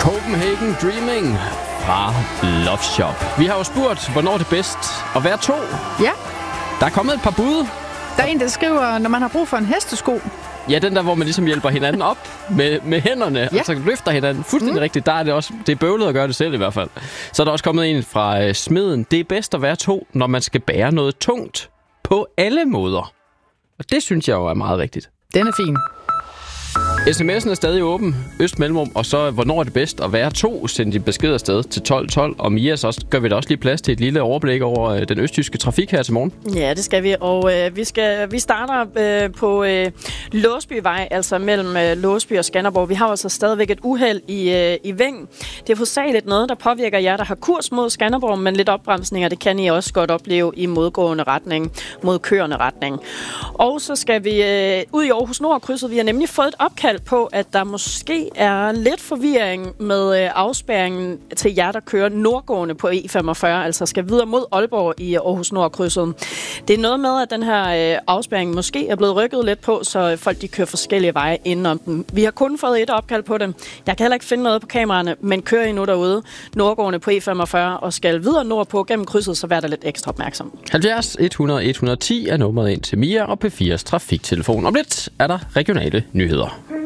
Copenhagen Dreaming fra Love Shop. Vi har jo spurgt, hvornår det er bedst at være to. Ja. Der er kommet et par bud. Der er en, der skriver, når man har brug for en hestesko. Ja, den der, hvor man ligesom hjælper hinanden op med hænderne, ja. Altså løfter hinanden. Fuldstændig rigtigt. Der er det er bøvlet at gøre det selv i hvert fald. Så er der også kommet en fra smeden. Det er bedst at være to, når man skal bære noget tungt på alle måder. Og det synes jeg jo er meget rigtigt. Den er fin. SMS'en er stadig åben, øst mellemrum, og så hvornår er det bedst at være to, send din besked afsted til 1212. Og Mia, så gør vi da også lige plads til et lille overblik over den østtyske trafik her til morgen. Ja, det skal vi, og vi starter på Låsbyvej, altså mellem Låsby og Skanderborg. Vi har altså stadigvæk et uheld i Veng. Det er hovedsageligt noget, der påvirker jer, der har kurs mod Skanderborg, men lidt opbremsninger, det kan I også godt opleve i modgående retning, mod kørende retning. Og så skal vi ud i Aarhus Nord-krydset. Vi har nemlig fået et opkald på, at der måske er lidt forvirring med afspærringen til jer, der kører nordgående på E45, altså skal videre mod Aalborg i Aarhus Nord-krydset. Det er noget med, at den her afspærring måske er blevet rykket lidt på, så folk de kører forskellige veje indenom den. Vi har kun fået et opkald på dem. Jeg kan heller ikke finde noget på kameraerne, men kører I nu derude nordgående på E45 og skal videre nordpå gennem krydset, så vær der lidt ekstra opmærksom. 70 100 110 er nummeret ind til Mia og P4's trafiktelefon. Om lidt er der regionale nyheder.